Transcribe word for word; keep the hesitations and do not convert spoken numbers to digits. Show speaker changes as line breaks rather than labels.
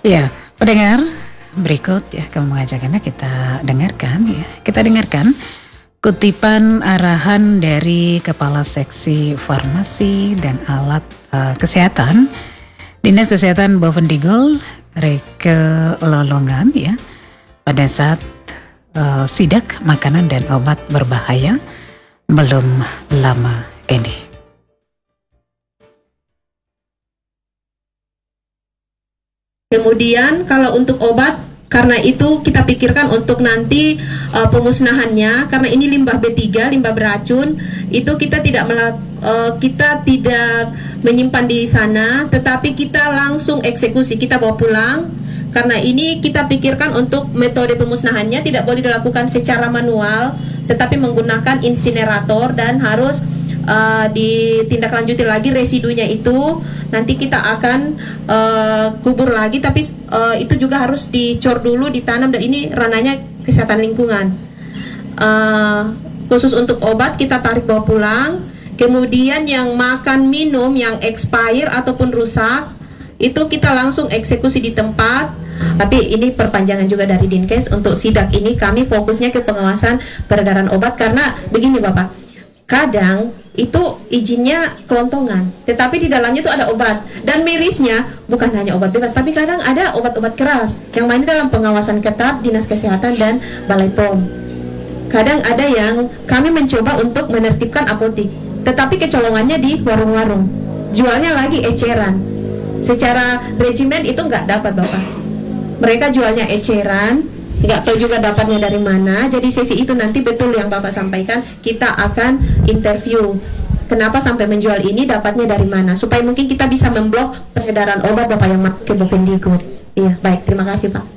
Ya, pendengar, berikut ya kami mengajak Anda kita dengarkan ya. Kita dengarkan kutipan arahan dari Kepala Seksi Farmasi dan Alat uh, Kesehatan Dinas Kesehatan Bovendigul, Reke Lolongan ya, pada saat uh, sidak makanan dan obat berbahaya belum lama ini.
Kemudian kalau untuk obat, karena itu kita pikirkan untuk nanti uh, pemusnahannya, karena ini limbah B tiga, limbah beracun, itu kita tidak melak, uh, kita tidak menyimpan di sana, tetapi kita langsung eksekusi, kita bawa pulang. Karena ini kita pikirkan untuk metode pemusnahannya tidak boleh dilakukan secara manual, tetapi menggunakan insinerator dan harus Uh, ditindaklanjuti lagi residunya itu nanti kita akan uh, kubur lagi, tapi uh, itu juga harus dicor dulu, ditanam, dan ini ranahnya kesehatan lingkungan. Uh, khusus untuk obat kita tarik bawa pulang. Kemudian yang makan minum yang expire ataupun rusak itu kita langsung eksekusi di tempat. Tapi ini perpanjangan juga dari Dinkes untuk sidak ini, kami fokusnya ke pengawasan peredaran obat karena begini Bapak, kadang itu izinnya kelontongan, tetapi di dalamnya itu ada obat, dan mirisnya bukan hanya obat bebas, tapi kadang ada obat-obat keras yang main dalam pengawasan ketat Dinas Kesehatan dan Balai P O M. Kadang ada yang kami mencoba untuk menertibkan apotik, tetapi kecolongannya di warung-warung, jualnya lagi eceran. Secara regimen itu nggak dapat Bapak, mereka jualnya eceran, nggak tahu juga dapatnya dari mana. Jadi sesi itu nanti betul yang Bapak sampaikan, kita akan interview kenapa sampai menjual ini, dapatnya dari mana, supaya mungkin kita bisa memblok peredaran obat Bapak yang masuk ke Bovendigul. Iya, baik, terima kasih Pak.